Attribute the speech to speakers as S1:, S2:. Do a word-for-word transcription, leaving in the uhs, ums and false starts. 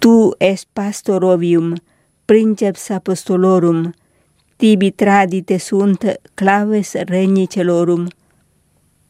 S1: tu es pastorovium, princeps apostolorum, tibi tradite sunt claves regni celorum,